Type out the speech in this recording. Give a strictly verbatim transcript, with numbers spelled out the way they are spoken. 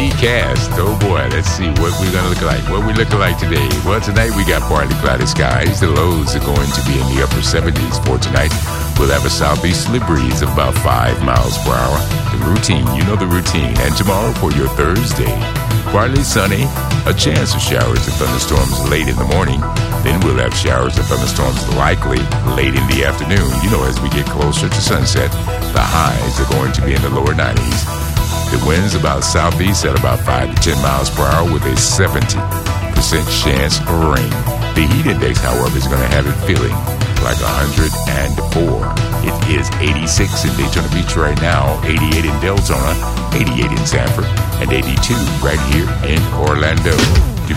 cast. Oh boy, let's see what we're gonna look like. What we looking like today? Well, tonight we got partly cloudy skies. The lows are going to be in the upper seventies for tonight. We'll have a southeasterly breeze of about five miles per hour. The routine, you know the routine. And tomorrow for your Thursday, partly sunny, a chance of showers and thunderstorms late in the morning. Then we'll have showers and thunderstorms likely late in the afternoon. You know, as we get closer to sunset, the highs are going to be in the lower nineties. The winds about southeast at about five to ten miles per hour with a seventy percent chance of rain. The heat index, however, is going to have it feeling like one hundred four. It is eighty-six in Daytona Beach right now, eighty-eight in Deltona, eighty-eight in Sanford, and eighty-two right here in Orlando.